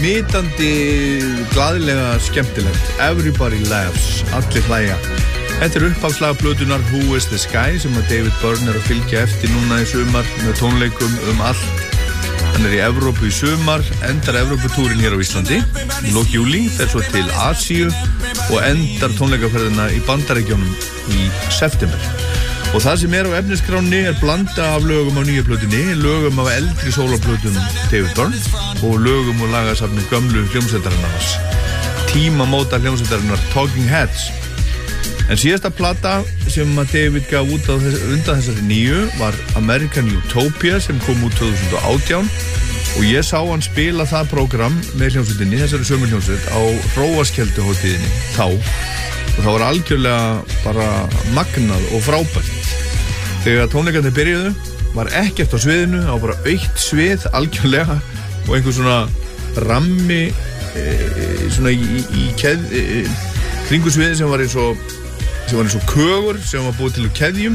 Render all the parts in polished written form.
Smitandi, glaðilega skemmtilegt. Everybody laughs, allir hlæja. Þetta upphafslag plötunar Who is the Sky sem að David Byrne að fylgja eftir núna í sumar með tónleikum allt. Hann í Evrópu í sumar, endar Evróputúrin hér á Íslandi í lok júlí, fer svo til Asíu og endar tónleikaferðina í Bandaríkjunum í september. Og það sem á efniskránni blanda af lögum á nýju plötunni, lögum af eldri sólarplötum David Byrne og lögum og lagasafni gömlu hljómsveitarinnar, tímamóta hljómsveitarinnar Talking Heads. En síðasta plata sem að David gaf út undan þessari nýju var American Utopia sem kom út 2018 og ég sá hann spila það prógram með hljómsveitinni, þessari sömu hljómsveit á Hróarskelduhátíðinni þá og það var algjörlega bara magnað og frábært. Þegar tónleikarnir byrjuðu var ekkert á sviðinu, það var bara autt svið algjörlega og einhver svona rammi svona í kringu sviði sem var eins og kögur sem var búið til úr keðjum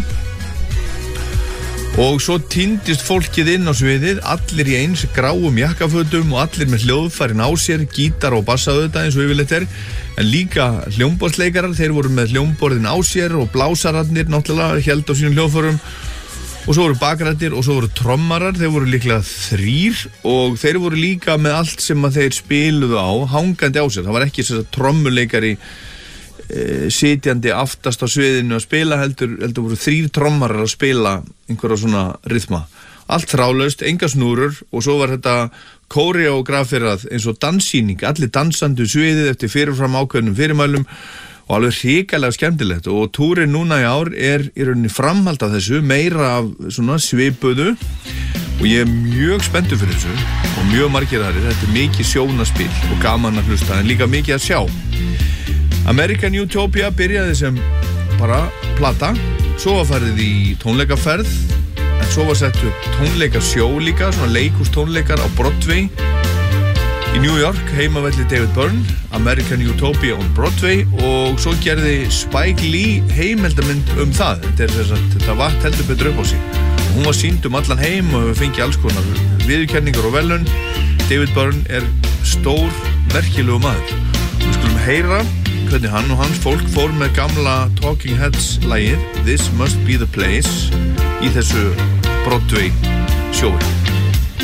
og svo týndist fólkið inn á sviðið, allir í eins gráum jakkafötum og allir með hljóðfærin á sér, gítar og bassauðvitað eins og yfirleitt en líka hljómborðsleikarar, þeir voru með hljómborðin á sér og blásararnir náttúrulega héldu á sínum hljóðfærum og svo voru bakrættir og svo voru trommarar, þeir voru líklega 3 og þeir voru líka með allt sem að þeir spiluðu á, hangandi á sér, það var ekki þess að trommuleikari sitjandi aftast á sviðinu að spila heldur voru 3 trommarar að spila einhverja svona rytma allt þrálaust, enga snúrur og svo var þetta kóreografirað eins og danssýning, allir dansandi sviðið eftir fyrirfram ákveðnum fyrirmælum og alveg hrikalega skemmtilegt og túrin núna í ár í rauninni framhald af þessu, meira af svona svipuðu og ég mjög spenntur fyrir þessu og mjög margir þarir, þetta mikið sjónaspil og gaman að hlusta en líka mikið að sjá. American Utopia byrjaði sem bara plata, svo var farið í tónleikaferð, en svo var sett upp tónleikasjó líka, svona leikhústónleikar á Broadway í New York, heimavelli David Byrne, American Utopia on Broadway og svo gerði Spike Lee heimildamynd það, þetta vatt heldur betur upp á sig. Og hún var sýnd allan heim og við fengið alls konar viðurkenningar og verðlaun. David Byrne stór, merkilegu maður. Við skulum heyra hvernig hann og hans fólk fór með gamla Talking Heads lagið This Must Be the Place í þessu Broadway sjói.